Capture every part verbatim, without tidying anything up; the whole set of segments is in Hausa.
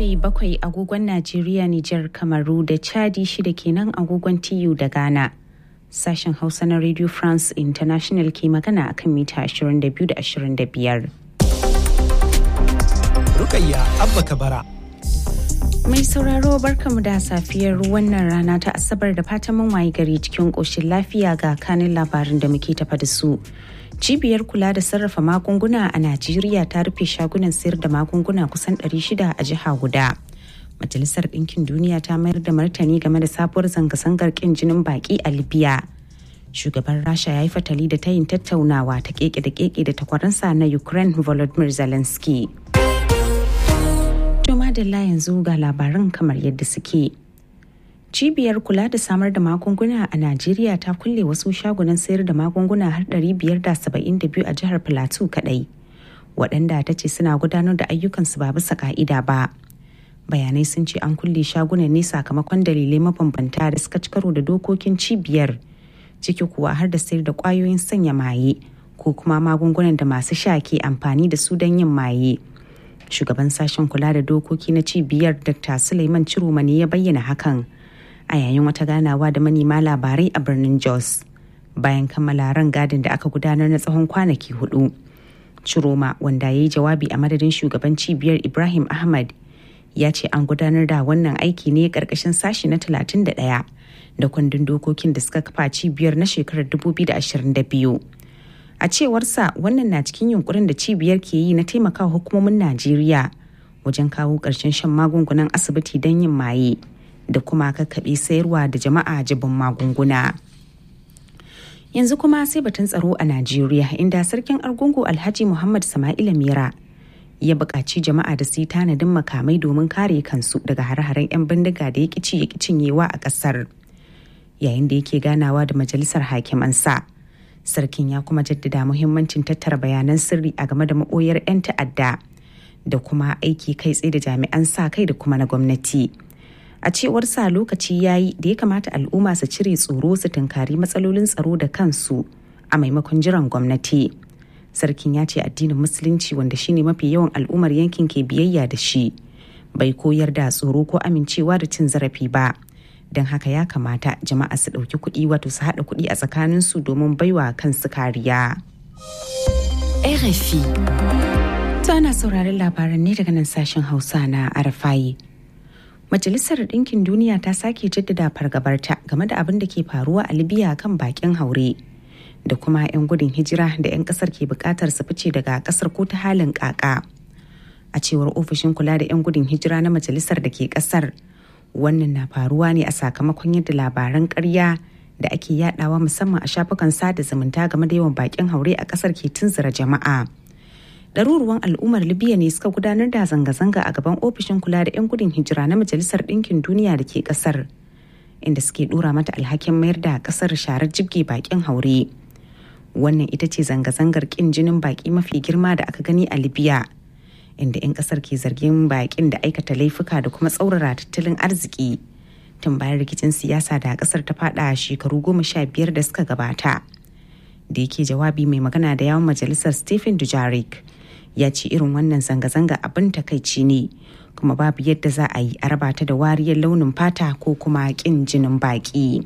karfe bakwai agogon Najeriya, Nijar, Kamaru da Chadi shida kenan agogon T U da Ghana. Sashen Hausa na Radio France International ke magana akan mita ashirin da biyu da ashirin da biyar. Rukayya Abba Kabara. Mai sauraro barkamu da safiyar wannan rana ta Asabar da fatan mun waye gari cikin ƙoshin lafiya ga kanin labarin da muke tafa da su. Cibiyar kula da sarrafa magunguna a Najeriya ta rufe shagunan sayar da magunguna kusan ɗari shida a jiha guda. Majalisar Ɗinkin Duniya ta mayar da martani game da sabuwar zanga-zangar ƙin jinin baƙi a Libya. Shugaban Rasha ya yi fatali da tayin tattaunawa ta keke da keke da takwaransa na Ukraine Volodymyr Zelensky. To madalla yanzu ga labaran kamar yadda suke. Cibiyar kula da samar da magunguna a Najeriya ta kulle wasu shagunan sayar da magunguna har ɗari biyar da saba'in da biyu a jihar Plateau kaɗai, waɗanda ta ce suna gudanar da ayyukansu ba bisa ka'ida ba. Bayanai sun ce an kulle shagunan ne sakamakon dalilai mabambanta da suka ci karo da dokokin cibiyar, ciki kuwa har da sayar da ƙwayoyin sanya maye ko kuma magungunan da masu sha ke amfani da su don yin maye. Shugaban sashen kula da dokoki na cibiyar Doctor Suleiman Ciromani ya bayyana hakan a yayin wata ganawa da manema labarai a birnin Jos bayan kammala ran gadin da aka gudanar na tsawon kwanaki hudu. Ciroma, wanda ya yi jawabi a madadin shugaban cibiyar Ibrahim Ahmad, ya ce an gudanar da wannan aiki ne karkashin sashi na talatin da ɗaya da kundin dokokin da suka kafa cibiyar na shekarar dubu biyu da ashirin da biyu. A cewarsa, wannan na cikin yunkurin da cibiyar ke yi na taimakawa hukumomin Najeriya wajen kawo ƙarshen shan magungunan asibiti don yin maye da kuma kakkaɓe sayarwa da jama'a jibin magunguna. Yanzu kuma sai batun tsaro a Najeriya, inda sarkin Argungu Alhaji Muhammad Sama'ila Mera ya buƙaci jama'a da su yi tanadin makamai domin kare kansu daga hare-haren 'yan bindiga da ya ƙici ya cinyewa a ƙasar. Yayin da yake ganawa da majalisar hakimansa, sarkin ya kuma jaddada muhimmancin tattara bayanan sirri a game da maɓoyar 'yan ta'adda da kuma aiki kai tsaye da jami'an sa kai da kuma na gwamnati. A cewar sa, lokaci ya yi da ya kamata al'umma su cire tsoro su tunkari matsalolin tsaro da kansu a maimakon jiran gwamnati. Sarkin ya ce addinin musulunci, wanda shine mafi yawan al'ummar yankin ke biyayya da shi, bai koyar da tsoro ko amincewa da cin zarafi ba. Don haka ya kamata jama'a su ɗauki kuɗi, wato su haɗa kuɗi a tsakaninsu domin baiwa kansu kariya. R F I. Ta ana sauraron labaran ne daga nan sashen Hausa na R F I. Majalisar Ɗinkin Duniya ta sake jaddada fargabarta game da abin da ke faruwa a Libya kan bakin haure da kuma 'yan gudun hijira da 'yan ƙasar ke buƙatar su fice daga ƙasar ko ta halin ƙaƙa. A cewar ofishin kula da 'yan gudun hijira na majalisar da ke ƙasar, wannan na faruwa ne a sakamakon yadda labaran ƙarya da ake yadawa musamman a shafukan sada zumunta game da yawan bakin haure a ƙasar ke tunzura jama'a. Ɗaruruwan al'ummar Libya ne suka gudanar da zanga-zanga a gaban ofishin kula da 'yan gudun hijira na Majalisar Ɗinkin Duniya da ke ƙasar, inda suke ɗora mata alhakin mayar da ƙasar sharar jibge bakin haure. Wannan ita ce zanga-zangar ƙin jinin baƙi mafi girma da aka gani a Libya, inda 'yan ƙasar ke zargin baƙin da aikata laifuka da kuma tsaurara tattalin arziki tun bayan rikicin siyasa da ƙasar ta faɗa shekaru goma sha biyar da suka gabata. Da yake jawabi, mai magana da yawun majalisar Stephen Dujarric ya ce irin wannan zanga-zanga abin takaici ne, kuma babu yadda za a yi a raba ta da wariyar launin fata ko kuma ƙin jinin baƙi.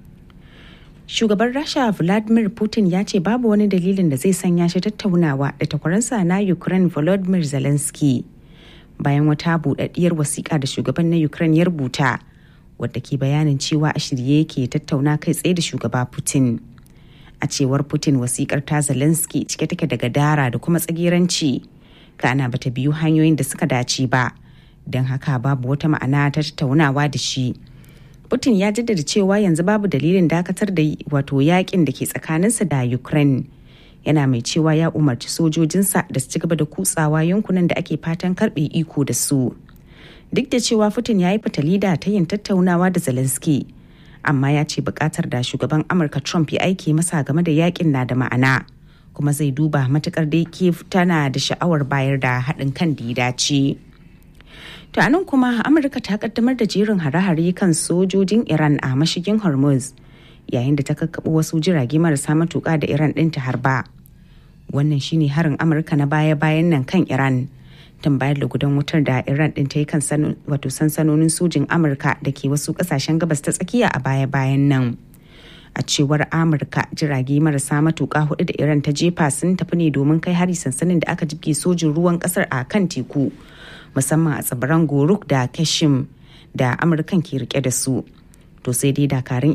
Shugaban Rasha Vladimir Putin ya ce babu wani dalilin da zai sanya shi tattaunawa da takwaransa na Ukraine Volodymyr Zelensky bayan wata buɗaɗɗiyar wasiƙa da shugaban na Ukraine ya rubuta, wadda ke bayanin cewa a shirye yake tattauna kai tsaye da shugaba Putin. A cewar Putin, wasikar ta Zelensky cike take da gadara da kuma tsagiranci, kana bata biyu hanyoyin da suka dace ba, don haka babu wata ma'ana ta tattaunawa da shi. Putin ya jaddada cewa yanzu babu dalilin dakatar da wato yakin da ke tsakaninsa da Ukraine, yana mai cewa ya umarci sojojinsa da su ci gaba da kutsawa yankunan da ake fatan karbe iko da su. Duk da cewa Putin ya yi fatali da ta yin tattaunawa da Zelensky, amma ya ce bukatar da shugaban Amurka Trump ya aike masa game da yakin na da ma'ana, kuma zai duba matukar da yake tana da sha'awar bayar da haɗin kan da ya dace. To anan kuma Amurka ta kaddamar da jerin hare-hare kan sojojin Iran a mashigin Hormuz, yayin da ta kakkaɓo wasu jirage marasa matuƙa da Iran ɗin ta harba. Wannan shine harin Amurka na baya-bayan nan kan Iran tun bayan lugudan wutar da Iran din ta yi kan wato sansanonin sojin Amurka da ke wasu kasashen gabas ta tsakiya a baya-bayan nan. A cewar Amurka, jirage marasa matuƙa hudu da Iran ta jefa sun tafi ne domin kai hari sansanin da aka jibge sojin ruwan kasar a kan teku, musamman a tsibiran Goruk da Kashim da Amurkan ke rike da su. To sai dai dakarun